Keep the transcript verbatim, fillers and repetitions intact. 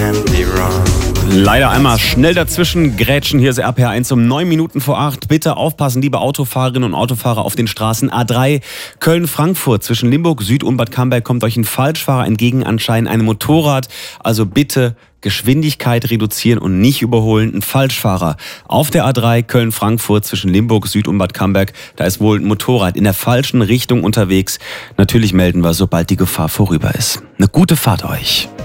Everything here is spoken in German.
can't be wrong. Leider einmal schnell dazwischen grätschen. Hier ist R P R eins um neun Minuten vor acht. Bitte aufpassen, liebe Autofahrerinnen und Autofahrer auf den Straßen A drei Köln-Frankfurt. Zwischen Limburg Süd und Bad Camberg kommt euch ein Falschfahrer entgegen, anscheinend ein Motorrad. Also bitte Geschwindigkeit reduzieren und nicht überholen. Ein Falschfahrer auf der A drei Köln-Frankfurt zwischen Limburg Süd und Bad Camberg. Da ist wohl ein Motorrad in der falschen Richtung unterwegs. Natürlich melden wir, sobald die Gefahr vorüber ist. Eine gute Fahrt euch.